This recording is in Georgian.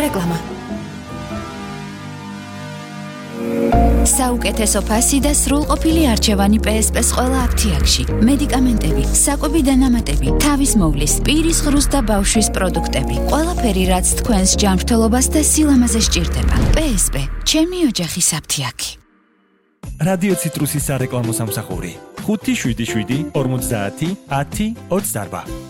რეკლამა. საუკეთესო ფასი და სრულყოფილი არჩევანი PSP-ს ყველა აფთიაქში. მედიკამენტები, საკვები და ნამატები, თავის მოვლის, პირის ღრუს და ბავშვის პროდუქტები. ყველაფერი, რაც თქვენს ჯანმრთელობას და სილამაზე სჭირდება. PSP, ჩემი ოჯახის აფთიაქი. რადიო ციტრუსის სარეკლამო სამსახური 577 50 10 28.